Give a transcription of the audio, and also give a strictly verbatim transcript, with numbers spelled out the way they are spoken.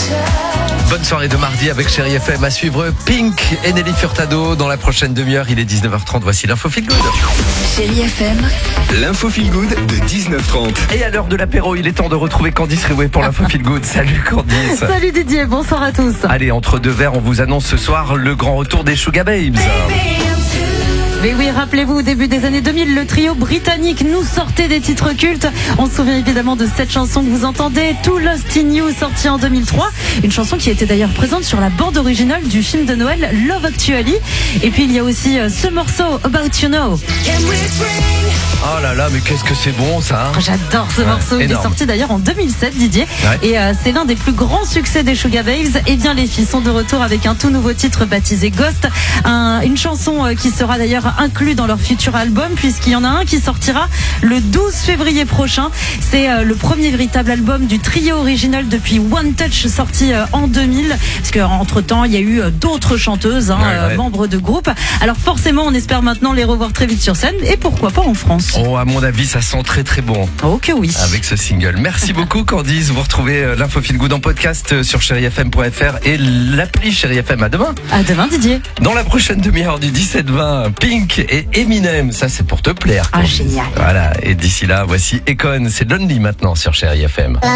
Bonne soirée de mardi avec Chérie F M. À suivre Pink et Nelly Furtado dans la prochaine demi-heure. Il est dix-neuf heures trente. Voici l'info Feel Good. Chérie F M. L'info Feel Good de dix-neuf heures trente. Et à l'heure de l'apéro, il est temps de retrouver Candice Riouet pour l'info Feel Good. Salut Candice. Salut Didier, bonsoir à tous. Allez, entre deux verres, on vous annonce ce soir le grand retour des Sugar Babes. Mais oui, rappelez-vous, au début des années deux mille, le trio britannique nous sortait des titres cultes. On se souvient évidemment de cette chanson que vous entendez, Too Lost in You, sortie en deux mille trois. Une chanson qui était d'ailleurs présente sur la bande originale du film de Noël Love Actually. Et puis il y a aussi euh, ce morceau, About You Know. Oh là là, mais qu'est-ce que c'est bon ça, hein. J'adore ce Ouais, morceau, il énorme. est sorti d'ailleurs en deux mille sept, Didier. Ouais. Et euh, c'est l'un des plus grands succès des Sugar Babes. Et bien les filles sont de retour avec un tout nouveau titre baptisé Ghost. Un, une chanson euh, qui sera d'ailleurs inclus dans leur futur album, puisqu'il y en a un qui sortira le douze février prochain. C'est euh, le premier véritable album du trio original depuis One Touch, sorti euh, en deux mille, parce qu'entre temps il y a eu euh, d'autres chanteuses, hein, Ouais, ouais. euh, membres de groupe. Alors forcément on espère maintenant les revoir très vite sur scène, et pourquoi pas en France. Oh, à mon avis, ça sent très très bon Oh que oui. avec ce single. Merci beaucoup Candice. Vous retrouvez euh, l'info Feel Good en podcast euh, sur chérie f m point f r et l'appli Chérie F M. À demain. À demain Didier. Dans la prochaine demi-heure du dix-sept vingt, Pink et Eminem. Ça, c'est pour te plaire. Ah, Candice. génial. Voilà. Et d'ici là, voici Econ. C'est Lonely maintenant sur Chérie F M.